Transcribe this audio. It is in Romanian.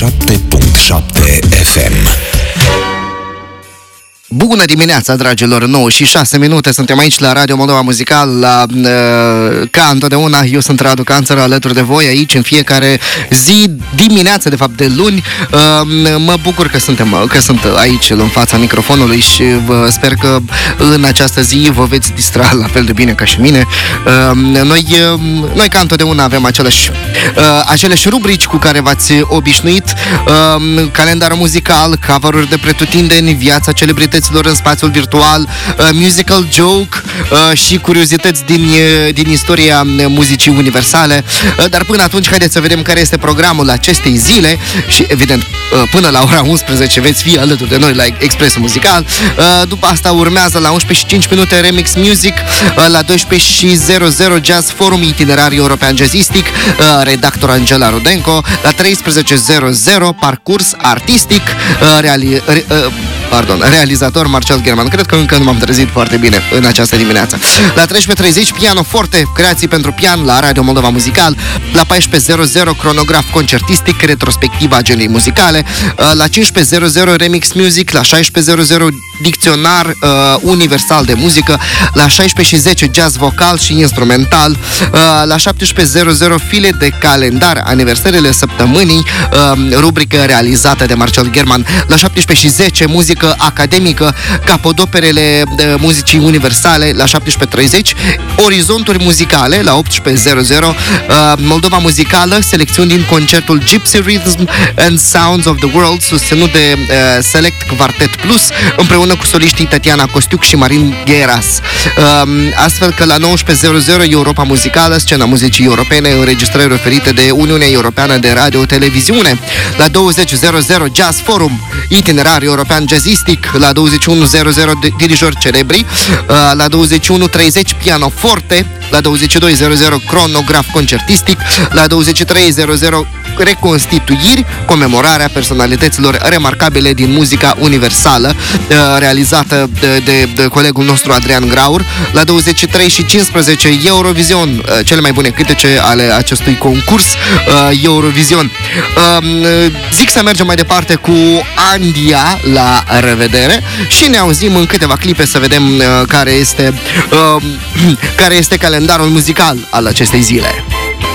107.7 FM. Bună dimineața, dragilor! 9:06, suntem aici la Radio Moldova Muzical, ca întotdeauna, eu sunt Radu Canțăr, alături de voi aici în fiecare zi, dimineață, de fapt, de luni. Mă bucur că sunt aici în fața microfonului și sper că în această zi vă veți distra la fel de bine ca și mine. Noi ca întotdeauna avem aceleași rubrici cu care v-ați obișnuit, calendar muzical, cover-uri de pretutindeni, viața celebrităților în spațiul virtual, musical joke și curiozități din istoria muzicii universale. Dar până atunci, haideți să vedem care este programul acestei zile și, evident, până la ora 11 veți fi alături de noi la Expresul Muzical. După asta urmează la 11:05 Remix Music, la 12:00 Jazz Forum, itinerar european jazzistic, redactor Angela Rudenko, la 13:00 Parcurs artistic, realizator Marcel German. Cred că încă nu m-am trezit foarte bine în această dimineață. La 13:30 pianoforte, creații pentru pian la Radio Moldova Muzical. La 14:00 cronograf concertistic, retrospectiva agendei muzicale. La 15:00 Remix Music. La 16:00 dicționar universal de muzică. La 16:10 jazz vocal și instrumental. La 17:00 file de calendar, aniversările săptămânii, rubrică realizată de Marcel German. La 17:10 muzică academică, capodoperele muzicii universale. La 17:30 orizonturi muzicale. La 18:00 Moldova Muzicală, selecțiuni din concertul Gypsy Rhythm and Sounds of the World, susținut de Select Quartet Plus, împreună cu soliștii Tatiana Costiuc și Marin Gheras. Astfel că la 19:00 Europa Muzicală, scena muzicii europene, înregistrări oferite de Uniunea Europeană de Radio-Televiziune. La 20:00 Jazz Forum, itinerar european jazzistic. La 21:00 dirijori celebri. La 21:30 pianoforte. La 22:00 cronograf concertistic. La 23:00 reconstituiri, comemorarea personalităților remarcabile din muzica universală, realizată de colegul nostru Adrian Graur. La 23:15 Eurovision, cele mai bune cântece ale acestui concurs Eurovision. Zic să mergem mai departe cu Andia, la revedere, și ne auzim în câteva clipe să vedem care este calendarul muzical al acestei zile.